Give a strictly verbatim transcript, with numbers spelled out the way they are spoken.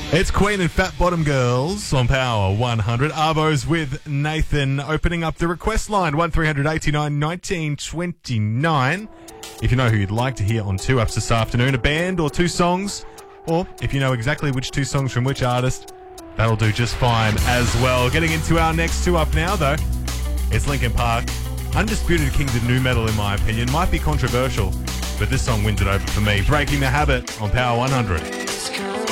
It's Queen and Fat Bottom Girls on Power one hundred. Arvos with Nathan opening up the request line, one three hundred eighty-nine nineteen twenty-nine. If you know who you'd like to hear on Two Ups this afternoon, a band or two songs, or if you know exactly which two songs from which artist, that'll do just fine as well. Getting into our next Two Up now, though, it's Linkin Park. Undisputed kings of nu metal, in my opinion. Might be controversial, but this song wins it over for me. Breaking the Habit on Power one hundred.